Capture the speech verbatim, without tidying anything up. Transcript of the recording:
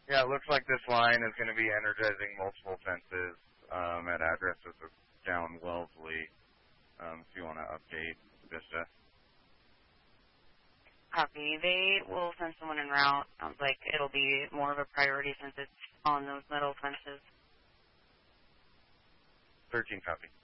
Yeah, it looks like this line is going to be energizing multiple fences um, at addresses down Wellesley. Um, if you want to update Vista. Copy. They will send someone en route. Sounds like it'll be more of a priority since it's on those metal fences. thirteen copy.